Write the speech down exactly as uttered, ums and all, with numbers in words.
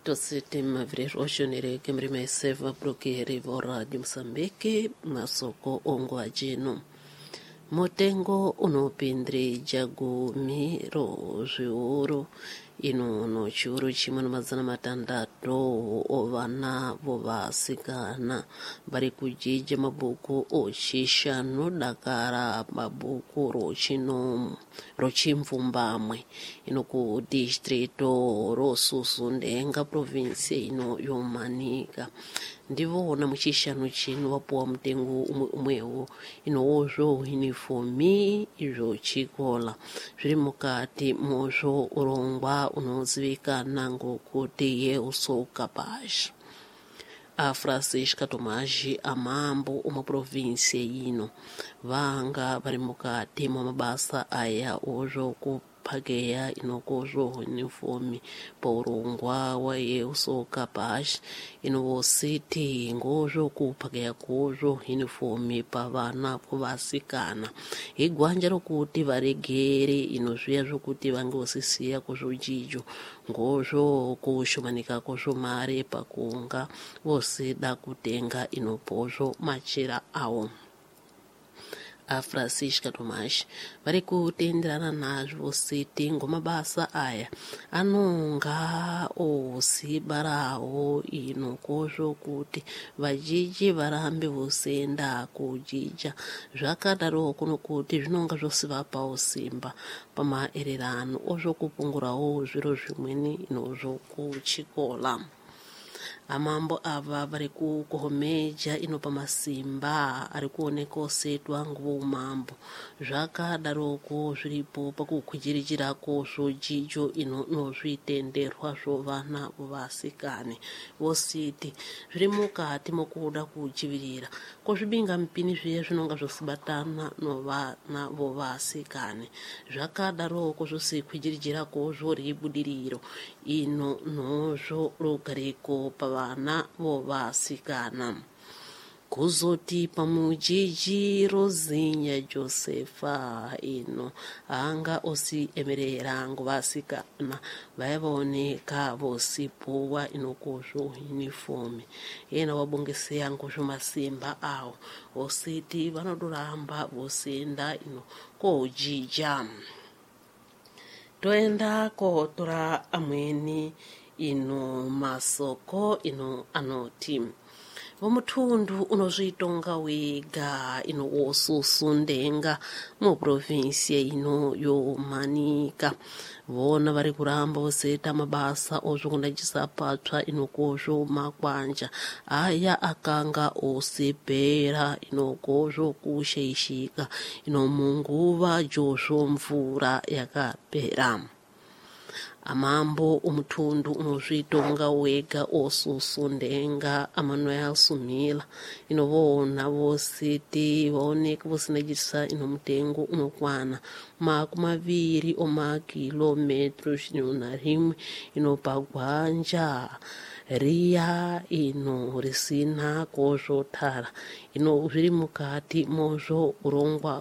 Tositema vrerosjonere kemrimeseva brokeri vo Radio Moçambique masoko ongo ajino. Motengo unopindre jago miro zviuru ino no chiuru chimwe namazana matandatu ovana vovasikana vari kujija mabhuku ochishanu dakara mabhuku rochino rochimvumbamwe ino ku distrito rosusundenga province ino yomanika ndivona muchishanu chino wapuwa mutengo umwewo inowozvo unifomi izvo chikola zviri mukati mozvo urongwa unozivikanwa ngokuti yeusoka pashi afrancisca tomaji amambo omuprovinsi ino vanga vari mukati momabasa aya ozvo kuphakeya inokozvo unifomi paurongwa wayeusoka pashi inovositi ngozvo kuphakeya kozvo unifomi pavana kuvasikana igwanja rokuti varegere inozviya zvokuti vangosisiya kuzvojijo ngozvo kushomanika kozvo mari pakunga vosida kutenga inopozvo machira awo afrancisca tomaji vari kutenderana nazvo siti ngomabasa aya anonga osibarawo inokozvo kuti vajiji varambe vosenda kujija zvakadaroko nokuti zvinonga zvosivapawo simba pamaererano ozvokupungurawo zviro zvimweni inozvokuchikola amambo ava vari kukohomeja inopa masimba ari kuoneka osetwa ngoumambo zvakadaroko zviripo pakukwijirijirako zvojijo inozvitenderwa zvovana vovasikane vositi zviri mukati mokuda kujivirira kozvibinga mupini zviye zvinonga zvosibatana novana vovasikane zvakadaroko zvosikwijirijirako zvoribudiriro ino nozvo rogareko pavana vovasikana kuzoti pamujiji rozinya josefa ino anga osiemerera ngovasikana vaivoneka vosipuwa inokozvo unifomi ena wabongeseya ngozvo masimba awo ositi vanodoramba vosenda ino kojija toenda kotora amweni ino masoko ino anoti vomutundu unozvitonga wega ino wosusundenga muprovinsi ino yomanika vona vari kuramba voseta mabasa ozvokunajisa patsva inokozvo makwanja aya akanga osepera inokozvo kushaishika ino munguva jozvo mvura yakapera amambo umutundu unozvitonga wega osusundenga Emmanuel Sumila inovona vositi vaoneka vosinajisa ino mutengo unokwana makumi maviri omakilometro zvinyana na rimwe inopagwanja riya ino risina kozvotara ino zviri mukati mozvo urongwa